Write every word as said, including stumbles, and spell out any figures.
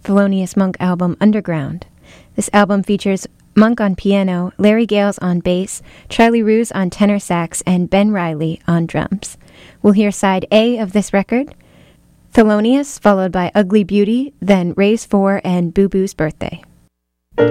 Thelonious Monk album Underground. This album features Monk on piano, Larry Gales on bass, Charlie Roos on tenor sax, and Ben Riley on drums. We'll hear side A of this record, Thelonious, followed by Ugly Beauty, then Raise four and Boo Boo's Birthday.